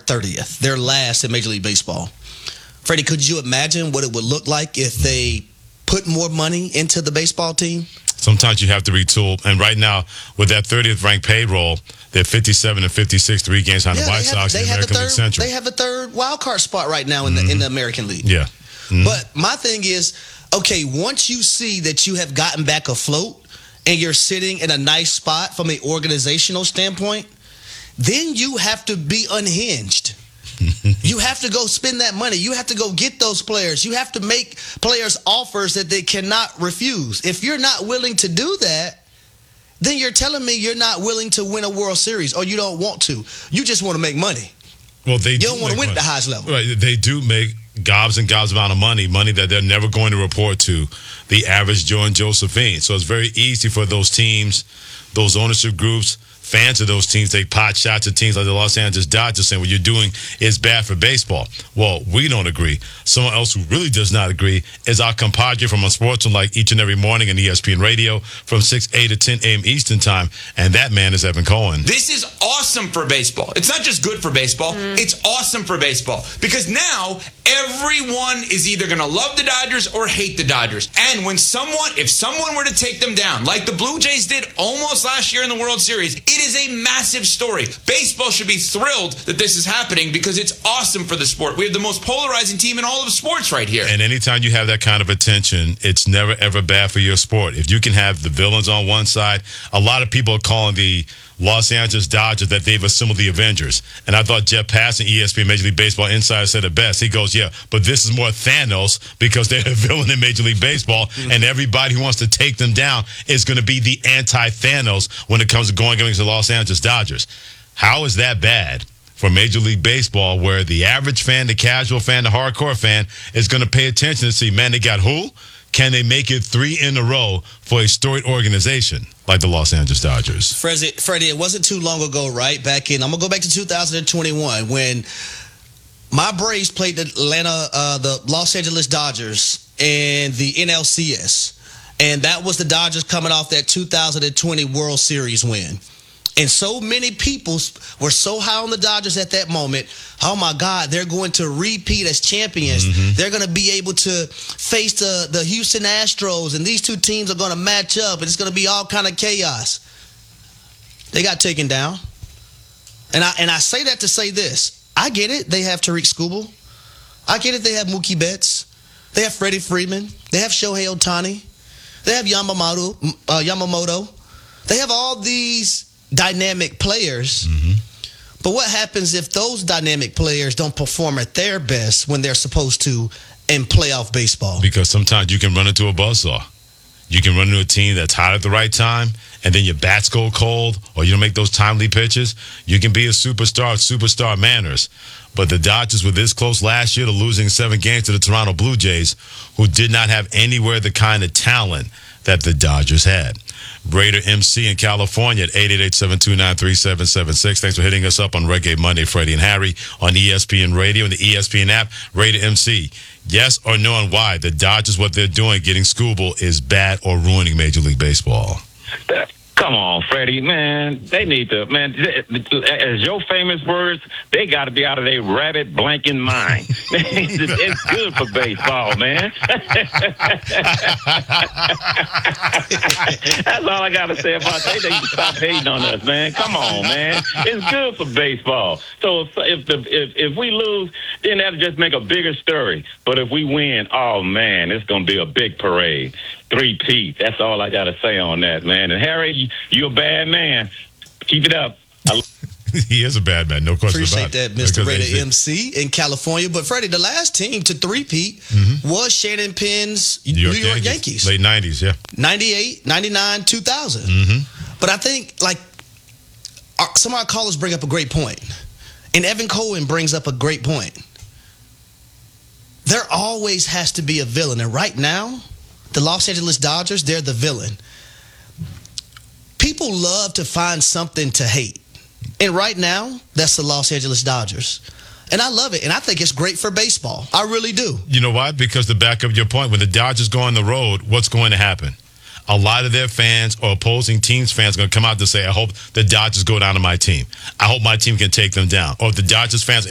30th. They're last in Major League Baseball. Freddie, could you imagine what it would look like if they put more money into the baseball team? Sometimes you have to retool. And right now, with that 30th ranked payroll, they're 57 and 56, 3 games on the White Sox in the American League Central. They have the third wild card spot right now in the American League. Yeah. Mm-hmm. But my thing is, okay, once you see that you have gotten back afloat and you're sitting in a nice spot from an organizational standpoint, then you have to be unhinged. You have to go spend that money. You have to go get those players. You have to make players offers that they cannot refuse. If you're not willing to do that, then you're telling me you're not willing to win a World Series, or you don't want to. You just want to make money. Well, you don't want to win at the highest level. Right. They do make gobs and gobs amount of money that they're never going to report to the average Joe and Josephine. So it's very easy for those teams, those ownership groups, fans of those teams take pot shots at teams like the Los Angeles Dodgers saying what you're doing is bad for baseball. Well, we don't agree. Someone else who really does not agree is our compadre from Unsportsmanlike each and every morning on ESPN Radio from 6 a to 10 a.m. Eastern Time, and that man is Evan Cohen. This is awesome for baseball. It's not just good for baseball. It's awesome for baseball because now everyone is either going to love the Dodgers or hate the Dodgers. And if someone were to take them down, like the Blue Jays did almost last year in the World Series, it is a massive story. Baseball should be thrilled that this is happening because it's awesome for the sport. We have the most polarizing team in all of sports right here. And anytime you have that kind of attention, it's never, ever bad for your sport. If you can have the villains on one side, a lot of people are calling the Los Angeles Dodgers that they've assembled the Avengers. And I thought Jeff Passan, ESPN Major League Baseball insider, said it best. He goes, yeah, but this is more Thanos because they're a villain in Major League Baseball, and everybody who wants to take them down is going to be the anti-Thanos when it comes to going against the Los Angeles Dodgers. How is that bad for Major League Baseball where the average fan, the casual fan, the hardcore fan is going to pay attention to see, man, they got who? Can they make it 3 in a row for a storied organization like the Los Angeles Dodgers? Freddie, it wasn't too long ago, right? I'm going to go back to 2021 when my Braves played the Los Angeles Dodgers in the NLCS. And that was the Dodgers coming off that 2020 World Series win. And so many people were so high on the Dodgers at that moment. Oh, my God, they're going to repeat as champions. Mm-hmm. They're going to be able to face the Houston Astros, and these two teams are going to match up, and it's going to be all kind of chaos. They got taken down. And I say that to say this. I get it. They have Tariq Skubal. I get it. They have Mookie Betts. They have Freddie Freeman. They have Shohei Ohtani. They have Yamamoto. They have all these dynamic players. Mm-hmm. But what happens if those dynamic players don't perform at their best when they're supposed to in playoff baseball? Because sometimes you can run into a buzzsaw. You can run into a team that's hot at the right time, and then your bats go cold, or you don't make those timely pitches. You can be a superstar manners. But the Dodgers were this close last year to losing 7 games to the Toronto Blue Jays, who did not have anywhere the kind of talent that the Dodgers had. Raider MC in California at 888-729-3776. Thanks for hitting us up on Reggae Monday, Freddie and Harry, on ESPN Radio and the ESPN app. Raider MC, yes or no on why the Dodgers, what they're doing, getting Skubal, is bad or ruining Major League Baseball? Come on, Freddie, man. They need to, man, as your famous words, they got to be out of their rabbit blanking mind. It's good for baseball, man. That's all I got to say about it. They need to stop hating on us, man. Come on, man. It's good for baseball. So if we lose, then that'll just make a bigger story. But if we win, oh, man, it's going to be a big parade. 3-peat. That's all I got to say on that, man. And Harry, you're a bad man. Keep it up. He is a bad man, no question about it. Appreciate that, Mr. Raider MC in California. But, Freddie, the last team to 3-peat was Shannon Penn's New York Yankees. Late 90s, yeah. 98, 99, 2000. Mm-hmm. But I think, some of our callers bring up a great point. And Evan Cohen brings up a great point. There always has to be a villain. And right now, the Los Angeles Dodgers, they're the villain. People love to find something to hate. And right now, that's the Los Angeles Dodgers. And I love it. And I think it's great for baseball. I really do. You know why? Because to back up your point, when the Dodgers go on the road, what's going to happen? A lot of their fans or opposing teams' fans are going to come out to say, I hope the Dodgers go down to my team. I hope my team can take them down. Or if the Dodgers fans